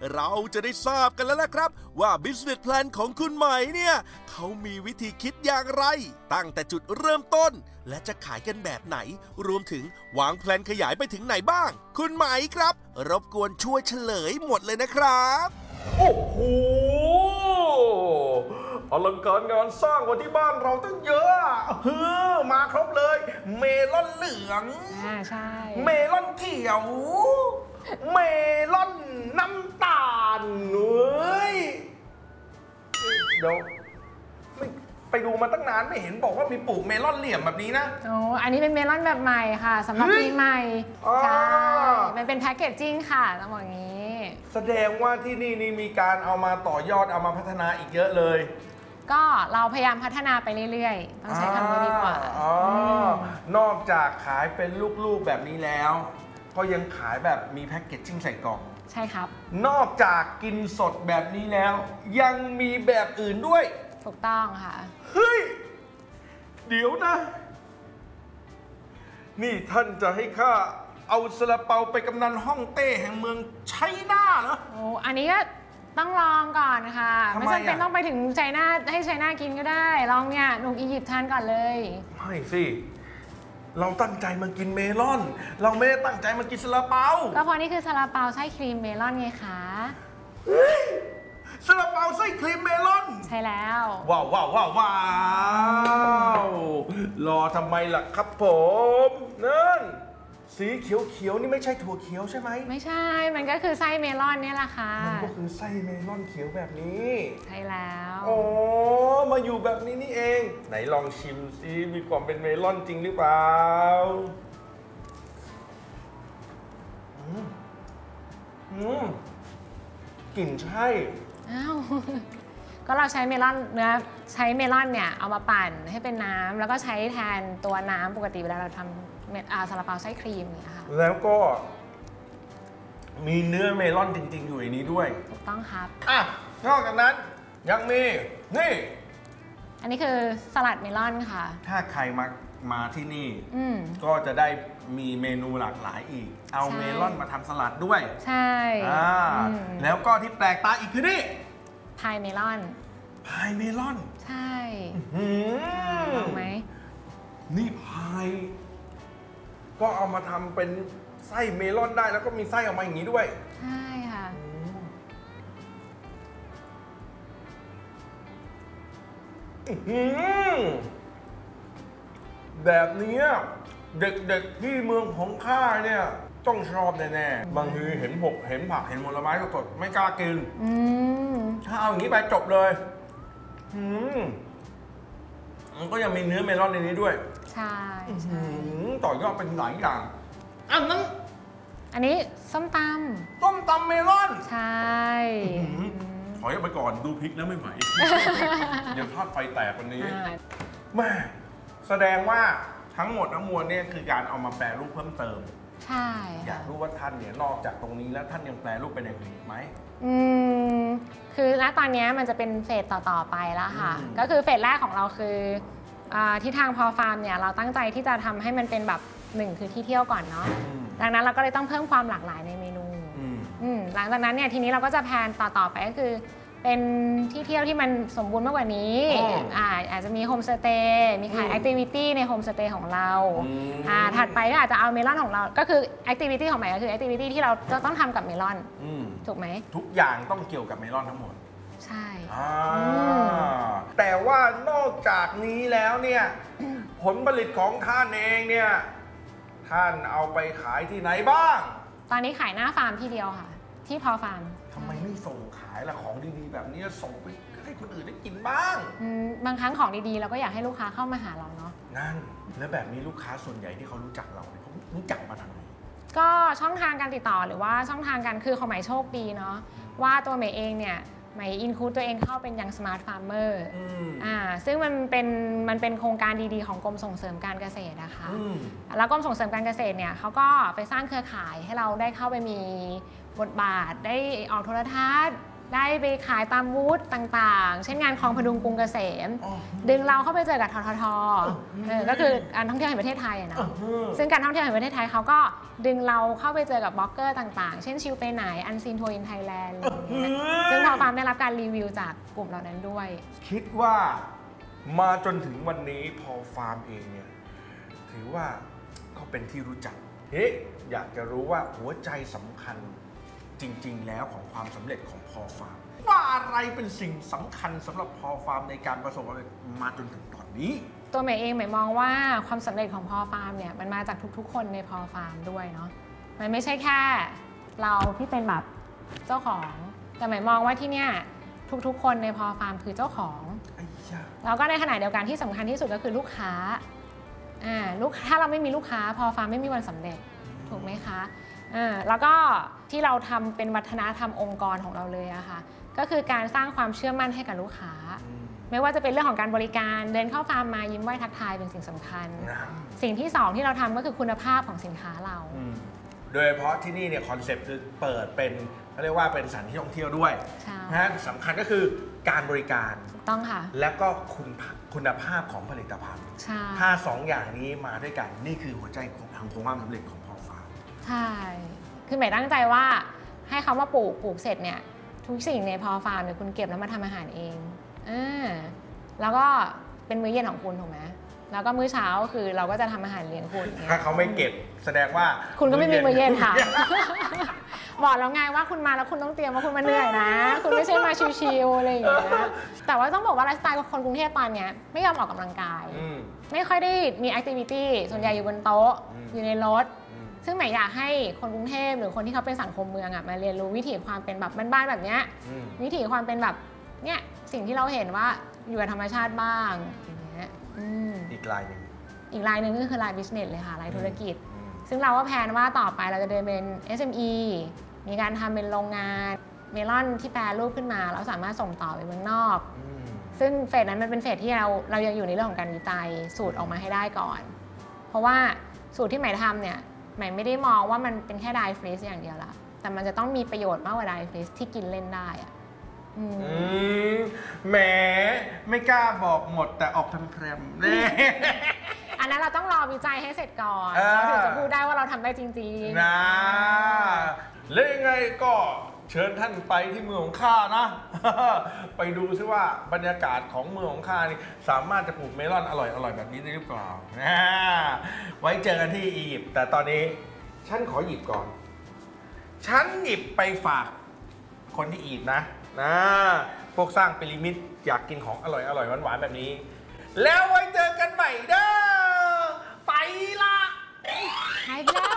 เราจะได้ทราบกันแล้วนะครับว่า Business Plan ของคุณไหมเนี่ยเขามีวิธีคิดอย่างไรตั้งแต่จุดเริ่มต้นและจะขายกันแบบไหนรวมถึงวางแผนขยายไปถึงไหนบ้างคุณไหมครับรบกวนช่วยเฉลยหมดเลยนะครับโอ้โหอลังการงานสร้างวันที่บ้านเราตั้งเยอะมาครบเลยเมลอนเหลืองใช่เมลอนเขียวเมลอนน้ำตาลเฮ้ยเดี๋ยวไปดูมาตั้งนานไม่เห็นบอกว่ามีปลูกเมลอนเหลี่ยมแบบนี้นะโอ้อันนี้เป็นเมลอนแบบใหม่ค่ะสำหรับปีใหม่ใช่มันเป็นแพคเกจจิ้งค่ะต้องบอกอย่างนี้แสดงว่าที่นี่มีการเอามาต่อยอดเอามาพัฒนาอีกเยอะเลยก็เราพยายามพัฒนาไปเรื่อยๆต้องใช้คำนี้ดีกว่านอกจากขายเป็นลูกๆแบบนี้แล้วก็ยังขายแบบมีแพ็กเกจจิ้งใส่กล่องใช่ครับนอกจากกินสดแบบนี้แล้วยังมีแบบอื่นด้วยถูกต้องค่ะเฮ้ยเดี๋ยวนะนี่ท่านจะให้ข้าเอาซาลาเปาไปกำนันฮ่องเต้แห่งเมืองไชน่าเหรอโอ้อันนี้ก็ต้องลองก่อนค่ะไม่จำเป็นต้องไปถึงไชน่าให้ไชน่ากินก็ได้ลองเนี่ยหนุ่มอียิปต์ทานก่อนเลยไม่สิเราตั้งใจมากินเมลอนเราไม่ได้ตั้งใจมากินซาลาเปาก็เพราะนี่คือซาลาเปาไส้ครีมเมลอนไงคะซาลาเปาไส้ครีมเมลอนใช่แล้วว้าวว้าวว้าวว้าวรอทำไมล่ะครับผมนั่นสีเขียวๆนี่ไม่ใช่ถั่วเขียวใช่ไหมไม่ใช่มันก็คือไส้เมลอนนี่แหละค่ะมันก็คือไส้เมลอนเขียวแบบนี้ใช่แล้วโอ้มาอยู่แบบนี้นี่เองไหนลองชิมซิมีความเป็นเมลอนจริงหรือเปล่ากลิ่นใช่อ้าวก็เราใช้เมลอนใช้เมลอนเนี่ยเอามาปั่นให้เป็นน้ำแล้วก็ใช้แทนตัวน้ำปกติเวลาเราทำซาลาเปาไส้ครีมเนี่ยค่ะแล้วก็มีเนื้อเมลอนจริงๆอยู่ในนี้ด้วยถูกต้องครับนอกจากนั้นยังมีนี่อันนี้คือสลัดเมลอนค่ะถ้าใครมาที่นี่ก็จะได้มีเมนูหลากหลายอีกเอาเมลอนมาทำสลัดด้วยใช่แล้วก็ที่แปลกตาอีกคือนี่พายเมลอนพายเมลอนใช่ลองไหมนี่พายก็เอามาทำเป็นไส้เมลอนได้แล้วก็มีไส้ออกมาอย่างนี้ด้วยใช่ค่ะแบบนี้เด็กๆที่เมืองของข้าเนี่ยต้องชอบแน่ๆบางทีเห็นผักเห็นผลไม้สดๆไม่กล้ากินถ้าเอาอย่างนี้ไปจบเลยมันก็ยังมีเนื้อเมลอนในนี้ด้วยใช่ต่อยอดเป็นหลายอย่างอันนี้ส้มตำเมลอนใช่ถอยออกไปก่อนดูพริกนะไม่ไหวเดี๋ยวทอดไฟแตกวันนี้แม่แสดงว่าทั้งหมดทั้งมวลเนี่ยคือการเอามาแปรรูปเพิ่มเติมใช่อยากรู้ว่าท่านเนี่ยนอกจากตรงนี้แล้วท่านยังแปรรูปเป็นอย่างอื่นอีกไหมคือณตอนนี้มันจะเป็นเฟสต่อไปแล้วค่ะก็คือเฟสแรกของเราคือที่ทางพอฟาร์มเนี่ยเราตั้งใจที่จะทำให้มันเป็นแบบ1คือที่เที่ยวก่อนเนาะดังนั้นเราก็เลยต้องเพิ่มความหลากหลายในเมนูหลังจากนั้นเนี่ยทีนี้เราก็จะแพลนต่อไปก็คือเป็นที่เที่ยวที่มันสมบูรณ์มากกว่านี้อาจจะมีโฮมสเตย์มีขายแอคทิวิตี้ในโฮมสเตย์ของเราถัดไปก็อาจจะเอาเมลอนของเราก็คือแอคทิวิตี้ของใหม่ก็คือแอคทิวิตี้ที่เราจะต้องทำกับเมลอนถูกไหมทุกอย่างต้องเกี่ยวกับเมลอนทั้งหมดใช่แต่ว่านอกจากนี้แล้วเนี่ยผลผลิตของท่านเองเนี่ยท่านเอาไปขายที่ไหนบ้างตอนนี้ขายหน้าฟาร์มที่เดียวค่ะที่พอฟาร์มทำไมไม่ส่งขายล่ะของดีๆแบบนี้ส่งไปให้คนอื่นได้กินบ้างบางครั้งของดีๆเราก็อยากให้ลูกค้าเข้ามาหาเราเนาะนั่นแล้วแบบนี้ลูกค้าส่วนใหญ่ที่เขารู้จักเราเนี่ยเขารู้จักมาทางไหนก็ช่องทางการติดต่อหรือว่าช่องทางการคือของหมายโชคดีเนาะว่าตัวหมายเองเนี่ยหมายอินคูดตัวเองเข้าเป็นยังสมาร์ทฟาร์มเมอร์ซึ่งมันเป็นโครงการดีๆของกรมส่งเสริมการเกษตรนะคะแล้วกรมส่งเสริมการเกษตรเนี่ยเขาก็ไปสร้างเครือข่ายให้เราได้เข้าไปมีบทบาทได้ออกโทรทัศน์ได้ไปขายตามบูธต่างๆ เช่นงานคลองพดุงกรุงเกษม ดึงเราเข้าไปเจอกับทททก็คือการท่องเที่ยวแห่งประเทศไทยนะซึ่งการท่องเที่ยวแห่งประเทศไทยเขาก็ดึงเราเข้าไปเจอกับบล็อกเกอร์ต่างๆ เช่นชิลไปไหนอันซีนทัวร์อินไทยแลนด์ซึ่งพอฟาร์มได้รับการรีวิวจากกลุ่มเหล่านั้นด้วยคิดว่ามาจนถึงวันนี้พอฟาร์มเองเนี่ยถือว่าก็เป็นที่รู้จักอยากจะรู้ว่าหัวใจสำคัญจริงๆแล้วของความสำเร็จของพอฟาร์มว่าอะไรเป็นสิ่งสำคัญสำหรับพอฟาร์มในการประสบความสำเร็จมาจนถึงตอนนี้ตัวใหม่เองใหม่มองว่าความสำเร็จของพอฟาร์มเนี่ยมันมาจากทุกๆคนในพอฟาร์มด้วยเนาะมันไม่ใช่แค่เราที่เป็นแบบเจ้าของแต่ใหม่มองว่าที่เนี่ยทุกๆคนในพอฟาร์มคือเจ้าของแล้วก็ในขณะเดียวกันที่สำคัญที่สุดก็คือลูกค้าถ้าเราไม่มีลูกค้าพอฟาร์มไม่มีวันสำเร็จถูกไหมคะแล้วก็ที่เราทำเป็นวัฒนธรรมองค์กรของเราเลยอะค่ะก็คือการสร้างความเชื่อมั่นให้กับลูกค้าไม่ว่าจะเป็นเรื่องของการบริการเดินเข้าฟาร์มมายิ้มไหว้ทักทายเป็นสิ่งสำคัญสิ่งที่2ที่เราทำก็คือคุณภาพของสินค้าเราโดยเฉพาะที่นี่เนี่ยคอนเซ็ปต์คือเปิดเป็นเขาเรียกว่าเป็นสถานที่ท่องเที่ยวด้วยนะสำคัญก็คือการบริการต้องค่ะแล้วก็คุณภาพของผลิตภัณฑ์ถ้า2อย่างนี้มาด้วยกันนี่คือหัวใจของความสำเร็จของพอฟาร์มใช่คือหมายตั้งใจว่าให้เขามาปลูกเสร็จเนี่ยทุกสิ่งในพอฟาร์มเนี่ยคุณเก็บแล้วมาทำอาหารเองแล้วก็เป็นมื้อเย็นของคุณถูกไหมแล้วก็มื้อเช้าคือเราก็จะทำอาหารเลี้ยงคุณถ้าเขาไม่เก็บแสดงว่าคุณก็ไม่มีมื้อเย็นค่ะบอกแล้วไงว่าคุณมาแล้วคุณต้องเตรียมว่าคุณมาเหนื่อยนะคุณไม่ใช่มาชิลๆอะไรอย่างเงี้ยแต่ว่าต้องบอกว่าไลฟ์สไตล์ของคนกรุงเทพตอนนี้ไม่ยอมออกกำลังกายไม่ค่อยได้มีแอคทิวิตี้ส่วนใหญ่อยู่บนโต๊ะอยู่ในรถซึ่งหมายอยากให้คนกรุงเทพหรือคนที่เขาเป็นสังคมเมืองมาเรียนรู้วิถีความเป็นแบบบ้านๆแบบเนี้ยวิถีความเป็นแบบเนี้ยสิ่งที่เราเห็นว่าอยู่กับธรรมชาติบ้างอย่างเงี้ยอีกรายหนึ่งก็คือรายบิสเนสเลยค่ะรายธุรกิจซึ่งเราก็แพลนว่าต่อไปเราจะเดินเป็น SME มีการทำเป็นโรงงานเมลอนที่แปรรูปขึ้นมาแล้วสามารถส่งต่อไปเมืองนอกซึ่งเฟสนั้นมันเป็นเฟสที่เรายังอยู่ในเรื่องของการวิจัยสูตรออกมาให้ได้ก่อนเพราะว่าสูตรที่ใหม่ทำเนี่ยใหม่ไม่ได้มองว่ามันเป็นแค่ไดฟรีซอย่างเดียวละแต่มันจะต้องมีประโยชน์มากกว่าไดฟรีซที่กินเล่นได้อะแหมไม่กล้าบอกหมดแต่ออกแพรมๆเนี่ยอันนั้นเราต้องรอวิจัยให้เสร็จก่อนเราถึงจะพูดได้ว่าเราทำได้จริงๆนะแล้วยังไงก็เชิญท่านไปที่เมืองของข้านะ ไปดูซิว่าบรรยากาศของเมืองของข้านี่สามารถจะปลูกเมลอนอร่อยๆแบบนี้ได้หรือเปล่าไว้เจอกันที่อียิปต์แต่ตอนนี้ฉันขอหยิบก่อนฉันหยิบไปฝากคนที่อียิปต์นะพวกสร้างพีระมิดอยากกินของอร่อยหวานๆแบบนี้แล้วไว้เจอกันใหม่เด้อไปละหายไปแล้ว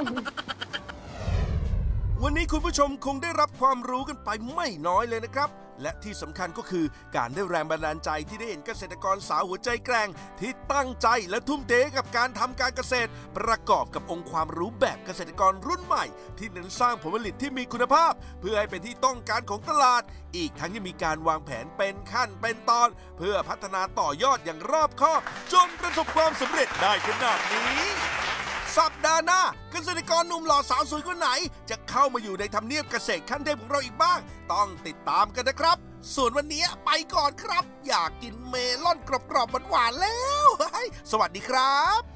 วันนี้คุณผู้ชมคงได้รับความรู้กันไปไม่น้อยเลยนะครับและที่สำคัญก็คือการได้แรงบันดาลใจที่ได้เห็นเกษตรกรสาวหัวใจแกร่งที่ตั้งใจและทุ่มเทกับการทำการเกษตรประกอบกับองค์ความรู้แบบเกษตรกรรุ่นใหม่ที่เน้นสร้างผลผลิตที่มีคุณภาพเพื่อให้เป็นที่ต้องการของตลาดอีกทั้งยังมีการวางแผนเป็นขั้นเป็นตอนเพื่อพัฒนาต่อยอดอย่างรอบคอบจนประสบความสำเร็จได้ขนาดนี้สัปดาห์หน้าเกษตรกรหนุ่มหล่อสาวสวยคนไหนจะเข้ามาอยู่ในทำเนียบเกษตรขั้นเทพของเราอีกบ้างต้องติดตามกันนะครับส่วนวันนี้ไปก่อนครับอยากกินเมลอนกรอบๆหวานๆแล้วสวัสดีครับ